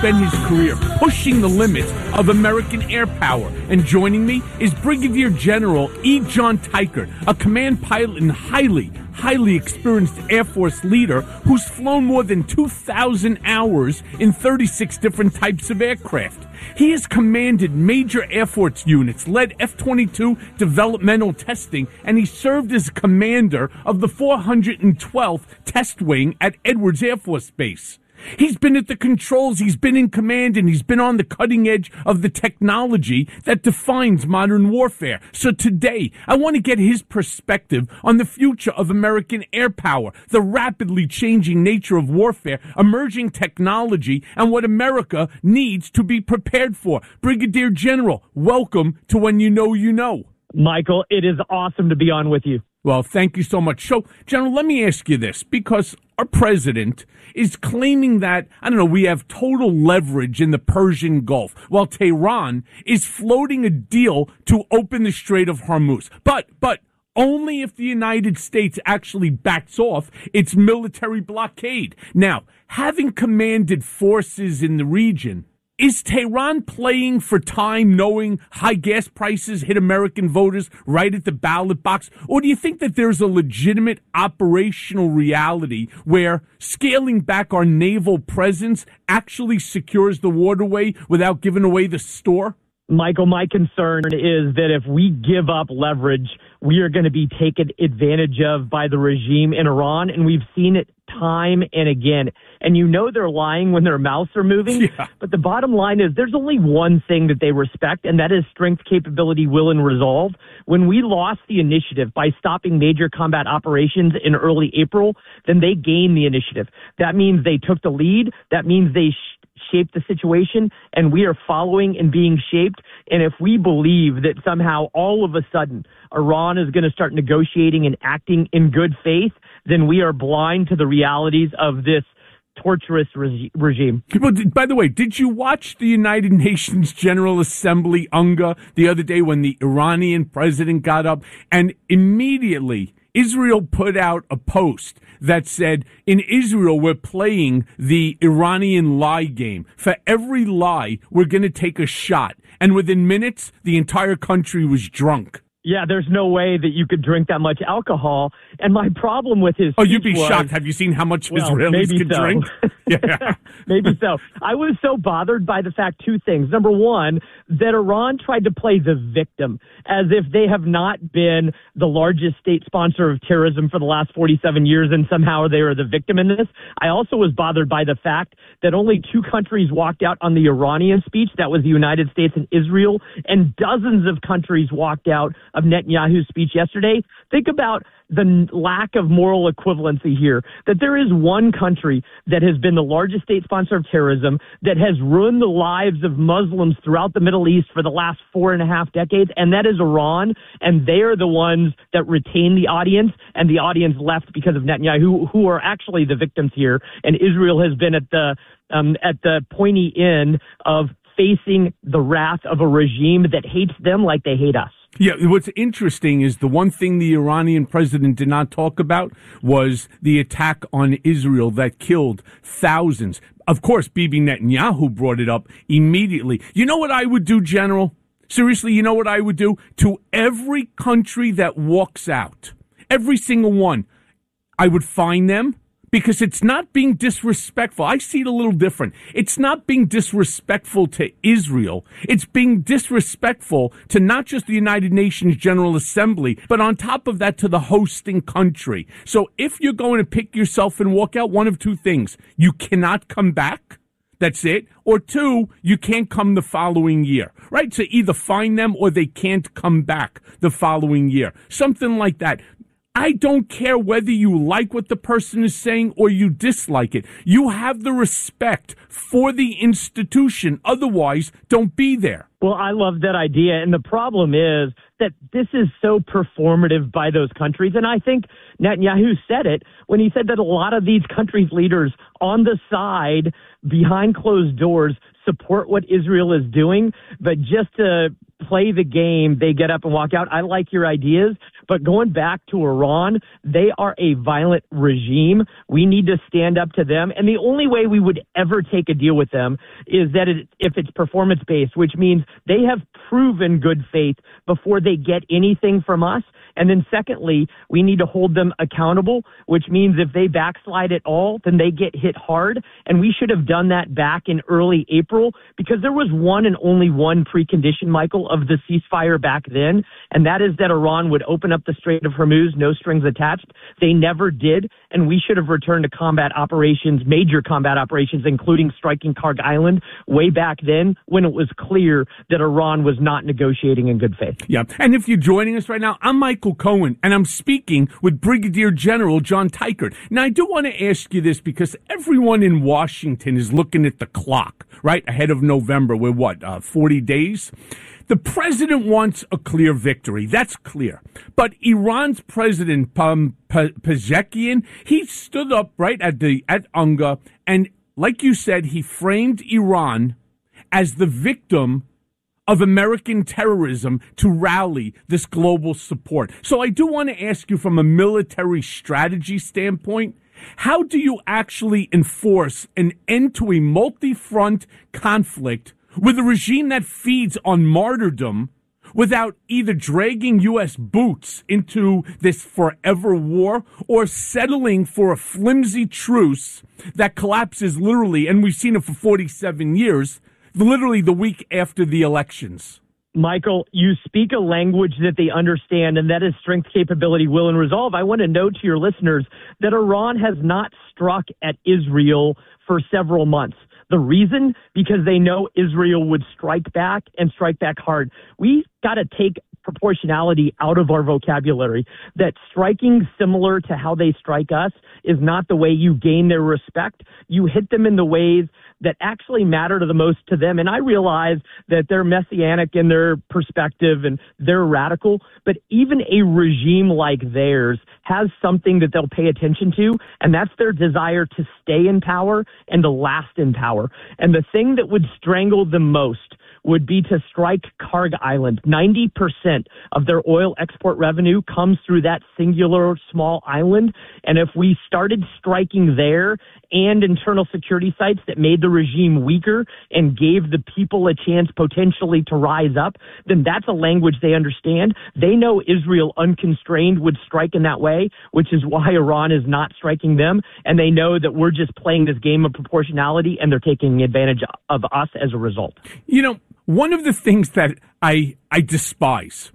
spent his career pushing the limits of American air power. And joining me is Brigadier General E. John Teichert, a command pilot and highly experienced Air Force leader who's flown more than 2,000 hours in 36 different types of aircraft. He has commanded major Air Force units, led F-22 developmental testing, and he served as commander of the 412th Test Wing at Edwards Air Force Base. He's been at the controls, he's been in command, and he's been on the cutting edge of the technology that defines modern warfare. So today, I want to get his perspective on the future of American air power, the rapidly changing nature of warfare, emerging technology, and what America needs to be prepared for. Brigadier General, welcome to When You Know, You Know. Michael, it is awesome to be on with you. Well, thank you so much. So, General, let me ask you this, because our president is claiming that, we have total leverage in the Persian Gulf, while Tehran is floating a deal to open the Strait of Hormuz. But only if the United States actually backs off its military blockade. Now, having commanded forces in the region, is Tehran playing for time, knowing high gas prices hit American voters right at the ballot box? Or do you think that there's a legitimate operational reality where scaling back our naval presence actually secures the waterway without giving away the store? Michael, my concern is that if we give up leverage, we are going to be taken advantage of by the regime in Iran, and we've seen it time and again. And they're lying when their mouths are moving. Yeah. But the bottom line is there's only one thing that they respect, and that is strength, capability, will, and resolve. When we lost the initiative by stopping major combat operations in early April, then they gained the initiative. That means they took the lead. That means they shaped the situation, and we are following and being shaped. And if we believe that somehow all of a sudden Iran is going to start negotiating and acting in good faith, then we are blind to the realities of this torturous regime. Well, by the way, did you watch the United Nations General Assembly, UNGA, the other day when the Iranian president got up and immediately Israel put out a post that said, in Israel, we're playing the Iranian lie game. For every lie, we're going to take a shot. And within minutes, the entire country was drunk. Yeah, there's no way that you could drink that much alcohol. And my problem with his you'd be shocked. Have you seen how much Israelis can drink? Yeah. Maybe so. I was so bothered by the fact, two things. Number one, that Iran tried to play the victim as if they have not been the largest state sponsor of terrorism for the last 47 years and somehow they are the victim in this. I also was bothered by the fact that only two countries walked out on the Iranian speech. That was the United States and Israel, and dozens of countries walked out of Netanyahu's speech yesterday. Think about the lack of moral equivalency here, that there is one country that has been the largest state sponsor of terrorism, that has ruined the lives of Muslims throughout the Middle East for the last 4.5 decades, and that is Iran, and they are the ones that retain the audience, and the audience left because of Netanyahu, who are actually the victims here, and Israel has been at the pointy end of facing the wrath of a regime that hates them like they hate us. Yeah, what's interesting is the one thing the Iranian president did not talk about was the attack on Israel that killed thousands. Of course, Bibi Netanyahu brought it up immediately. You know what I would do, General? Seriously, you know what I would do? To every country that walks out, every single one, I would fine them. Because it's not being disrespectful. I see it a little different. It's not being disrespectful to Israel. It's being disrespectful to not just the United Nations General Assembly, but on top of that to the hosting country. So if you're going to pick yourself and walk out, one of two things. You cannot come back. That's it. Or two, you can't come the following year, right? So either fine them or they can't come back the following year. Something like that. I don't care whether you like what the person is saying or you dislike it. You have the respect for the institution. Otherwise, don't be there. Well, I love that idea. And the problem is that this is so performative by those countries. And I think Netanyahu said it when he said that a lot of these countries' leaders on the side, behind closed doors, support what Israel is doing. But just to play the game, they get up and walk out. I like your ideas, but going back to Iran, they are a violent regime. We need to stand up to them. And the only way we would ever take a deal with them is that if it's performance-based, which means they have proven good faith before they get anything from us. And then secondly, we need to hold them accountable, which means if they backslide at all, then they get hit hard. And we should have done that back in early April because there was one and only one precondition, Michael, of the ceasefire back then. And that is that Iran would open up the Strait of Hormuz, no strings attached. They never did. And we should have returned to combat operations, major combat operations, including striking Kharg Island way back then when it was clear that Iran was not negotiating in good faith. Yeah. And if you're joining us right now, I'm Michael Cohen, and I'm speaking with Brigadier General John Teichert. Now, I do want to ask you this because everyone in Washington is looking at the clock, right, ahead of November. We're 40 days? The president wants a clear victory. That's clear. But Iran's president, Pezeshkian, he stood up right at UNGA, and like you said, he framed Iran as the victim of American terrorism to rally this global support. So I do want to ask you from a military strategy standpoint, how do you actually enforce an end to a multi-front conflict with a regime that feeds on martyrdom without either dragging U.S. boots into this forever war or settling for a flimsy truce that collapses literally, and we've seen it for 47 years, literally the week after the elections? Michael, you speak a language that they understand, and that is strength, capability, will, and resolve. I want to note to your listeners that Iran has not struck at Israel for several months. The reason? Because they know Israel would strike back and strike back hard. We got to take proportionality out of our vocabulary, that striking similar to how they strike us is not the way you gain their respect. You hit them in the ways that actually matter to the most to them. And I realize that they're messianic in their perspective and they're radical, but even a regime like theirs has something that they'll pay attention to, and that's their desire to stay in power and to last in power. And the thing that would strangle them most would be to strike Kharg Island. 90% of their oil export revenue comes through that singular small island. And if we started striking there and internal security sites that made the regime weaker and gave the people a chance potentially to rise up, then that's a language they understand. They know Israel unconstrained would strike in that way, which is why Iran is not striking them. And they know that we're just playing this game of proportionality and they're taking advantage of us as a result. You know, one of the things that I despise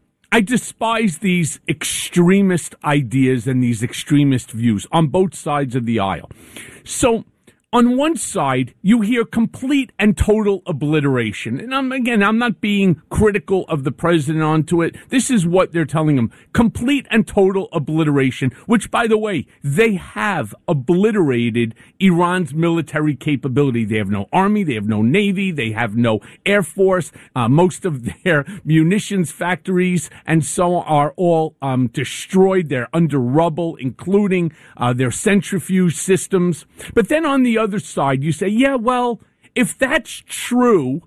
these extremist ideas and these extremist views on both sides of the aisle. So on one side, you hear complete and total obliteration. And I'm not being critical of the president onto it. This is what they're telling him. Complete and total obliteration, which, by the way, they have obliterated Iran's military capability. They have no army. They have no navy. They have no air force. Most of their munitions factories and so on are all destroyed. They're under rubble, including their centrifuge systems. But then on the other side, you say, yeah, well, if that's true,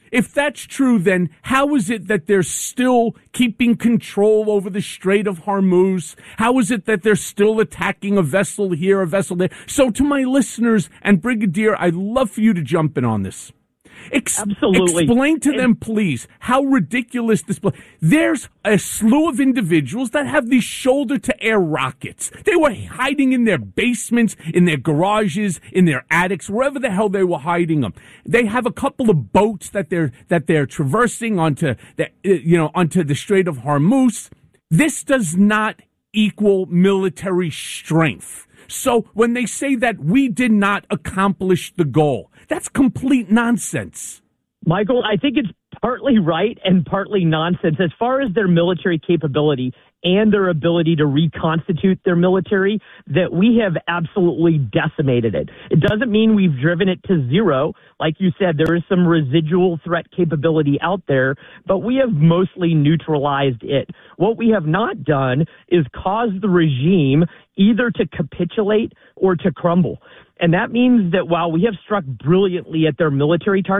then how is it that they're still keeping control over the Strait of Hormuz? How is it that they're still attacking a vessel here, a vessel there? So to my listeners and Brigadier, I'd love for you to jump in on this. Absolutely. Explain to them, please, how ridiculous this. There's a slew of individuals that have these shoulder-to-air rockets. They were hiding in their basements, in their garages, in their attics, wherever the hell they were hiding them. They have a couple of boats that they're traversing onto the Strait of Hormuz. This does not equal military strength. So when they say that we did not accomplish the goal, that's complete nonsense. Michael, I think it's partly right and partly nonsense. As far as their military capability and their ability to reconstitute their military, that we have absolutely decimated it. It doesn't mean we've driven it to zero. Like you said, there is some residual threat capability out there, but we have mostly neutralized it. What we have not done is cause the regime either to capitulate or to crumble. And that means that while we have struck brilliantly at their military targets,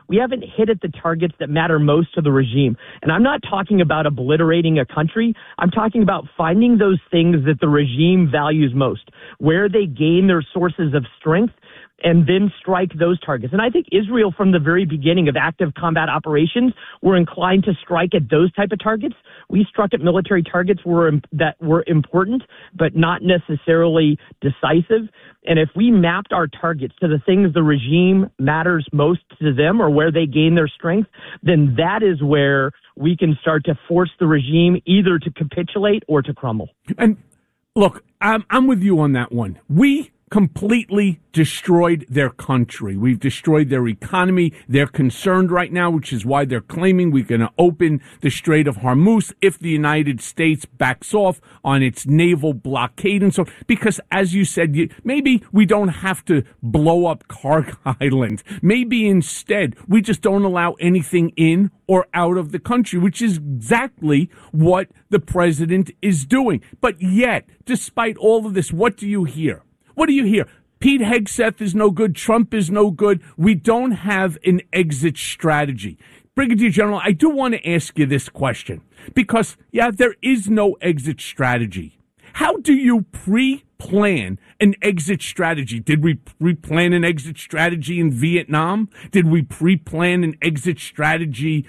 we haven't hit at the targets that matter most to the regime. And I'm not talking about obliterating a country. I'm talking about finding those things that the regime values most, where they gain their sources of strength, and then strike those targets. And I think Israel, from the very beginning of active combat operations, were inclined to strike at those type of targets. We struck at military targets that were important, but not necessarily decisive. And if we mapped our targets to the things the regime matters most to them or where they gain their strength, then that is where we can start to force the regime either to capitulate or to crumble. And look, I'm with you on that one. We completely destroyed their country. We've destroyed their economy. They're concerned right now, which is why they're claiming we're going to open the Strait of Hormuz if the United States backs off on its naval blockade. And so, because as you said, maybe we don't have to blow up Khark Island. Maybe instead we just don't allow anything in or out of the country, which is exactly what the president is doing. But yet, despite all of this, what do you hear? What do you hear? Pete Hegseth is no good. Trump is no good. We don't have an exit strategy. Brigadier General, I do want to ask you this question because, there is no exit strategy. How do you pre-plan an exit strategy? Did we pre-plan an exit strategy in Vietnam? Did we pre-plan an exit strategy,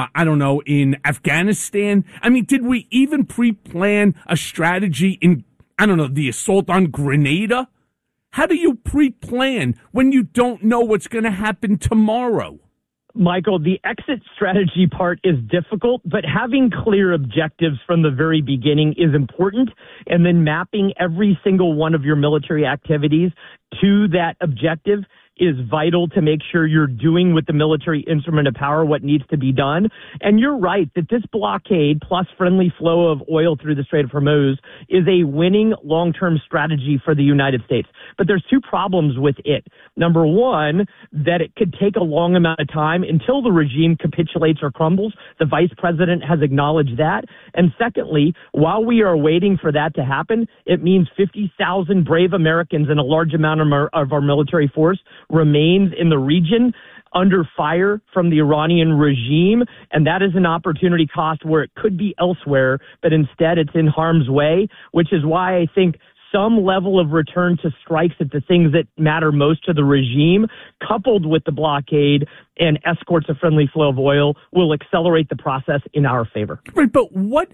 in Afghanistan? I mean, did we even pre-plan a strategy in, the assault on Grenada? How do you pre-plan when you don't know what's going to happen tomorrow? Michael, the exit strategy part is difficult, but having clear objectives from the very beginning is important. And then mapping every single one of your military activities to that objective is vital to make sure you're doing with the military instrument of power what needs to be done. And you're right that this blockade plus friendly flow of oil through the Strait of Hormuz is a winning long-term strategy for the United States. But there's two problems with it. Number one, that it could take a long amount of time until the regime capitulates or crumbles. The vice president has acknowledged that. And secondly, while we are waiting for that to happen, it means 50,000 brave Americans and a large amount of our military force remains in the region under fire from the Iranian regime, and that is an opportunity cost where it could be elsewhere, but instead it's in harm's way, which is why I think some level of return to strikes at the things that matter most to the regime, coupled with the blockade and escorts a friendly flow of oil, will accelerate the process in our favor. Right, but what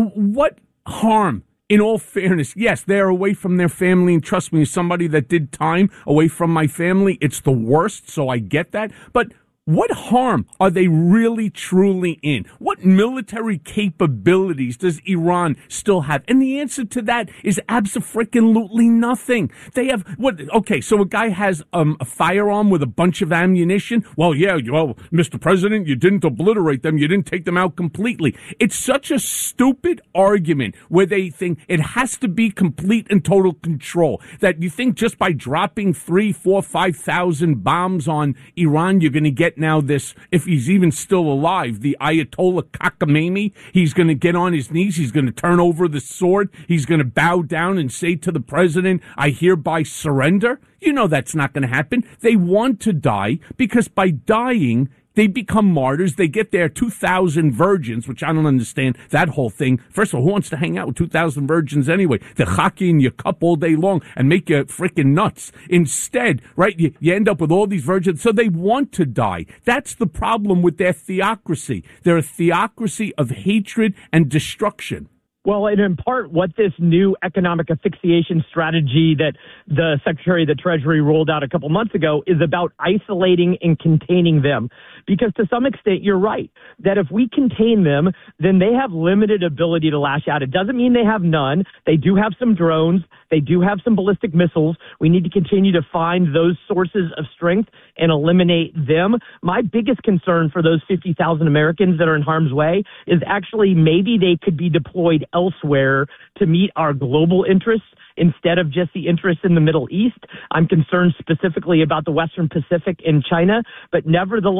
harm? In all fairness, yes, they're away from their family, and trust me, as somebody that did time away from my family, it's the worst, so I get that. But what harm are they really, truly in? What military capabilities does Iran still have? And the answer to that is abso-freaking-lutely nothing. They have, so a guy has a firearm with a bunch of ammunition. Well, Mr. President, you didn't obliterate them. You didn't take them out completely. It's such a stupid argument where they think it has to be complete and total control. That you think just by dropping 3,000, 4,000, 5,000 bombs on Iran, you're going to get now this, if he's even still alive, the Ayatollah Khamenei, he's going to get on his knees, he's going to turn over the sword, he's going to bow down and say to the president, I hereby surrender. You know that's not going to happen. They want to die because by dying, they become martyrs. They get their 2,000 virgins, which I don't understand that whole thing. First of all, who wants to hang out with 2,000 virgins anyway? They're hockey in your cup all day long and make you freaking nuts. Instead, right, you end up with all these virgins. So they want to die. That's the problem with their theocracy. They're a theocracy of hatred and destruction. Well, and in part, what this new economic asphyxiation strategy that the Secretary of the Treasury rolled out a couple months ago is about isolating and containing them. Because to some extent, you're right, that if we contain them, then they have limited ability to lash out. It doesn't mean they have none. They do have some drones. They do have some ballistic missiles. We need to continue to find those sources of strength and eliminate them. My biggest concern for those 50,000 Americans that are in harm's way is actually maybe they could be deployed elsewhere to meet our global interests instead of just the interests in the Middle East. I'm concerned specifically about the Western Pacific and China, but nevertheless,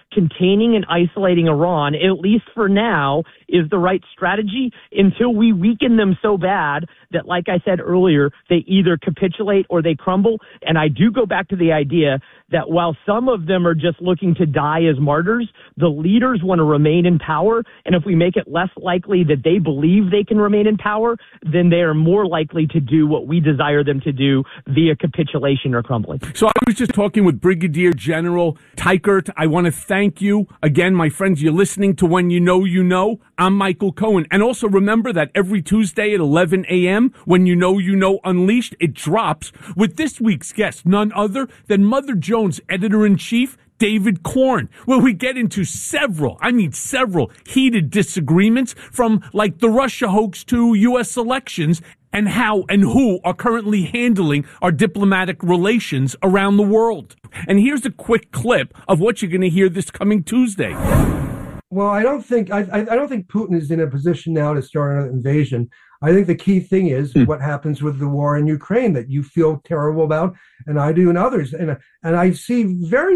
containing and isolating Iran, at least for now, is the right strategy until we weaken them so bad that, like I said earlier, they either capitulate or they crumble. And I do go back to the idea that while some of them are just looking to die as martyrs, the leaders want to remain in power. And if we make it less likely that they believe they can remain in power, then they are more likely to do what we desire them to do via capitulation or crumbling. So I was just talking with Brigadier General Teichert. I want to thank you again, my friends. You're listening to When You Know, You Know. I'm Michael Cohen. And also remember that every Tuesday at 11 a.m., When You Know Unleashed, it drops with this week's guest, none other than Mother Jones Editor-in-Chief, David Corn, where we get into several heated disagreements from like the Russia hoax to U.S. elections and how and who are currently handling our diplomatic relations around the world. And here's a quick clip of what you're going to hear this coming Tuesday. Well, I don't think Putin is in a position now to start an invasion. I think the key thing is what happens with the war in Ukraine that you feel terrible about, and I do, and others. And I see very